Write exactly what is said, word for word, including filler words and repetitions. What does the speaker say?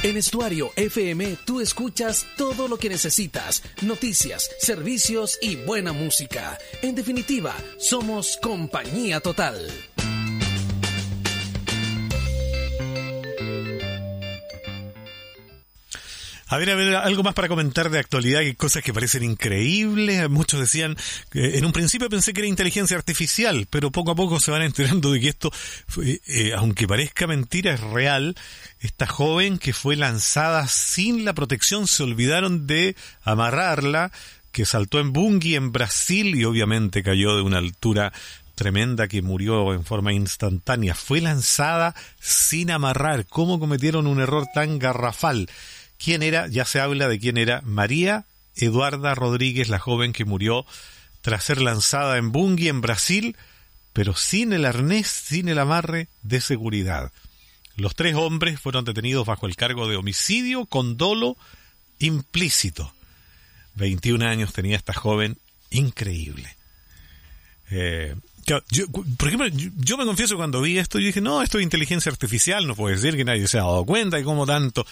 En Estuario F M tú escuchas todo lo que necesitas, noticias, servicios y buena música. En definitiva, somos Compañía Total. A ver, a ver, algo más para comentar de actualidad, que cosas que parecen increíbles. Muchos decían, eh, en un principio pensé que era inteligencia artificial, pero poco a poco se van enterando de que esto, eh, eh, aunque parezca mentira, es real. Esta joven que fue lanzada sin la protección, se olvidaron de amarrarla, que saltó en bungee en Brasil y obviamente cayó de una altura tremenda, que murió en forma instantánea. Fue lanzada sin amarrar. ¿Cómo cometieron un error tan garrafal? ¿Quién era? Ya se habla de quién era. María Eduarda Rodríguez, la joven que murió tras ser lanzada en bungee en Brasil, pero sin el arnés, sin el amarre de seguridad. Los tres hombres fueron detenidos bajo el cargo de homicidio con dolo implícito. veintiún años tenía esta joven, increíble. Eh, yo, por ejemplo, yo, yo me confieso, cuando vi esto, yo dije, no, esto es inteligencia artificial, no puede ser que nadie se ha dado cuenta, y cómo tanto.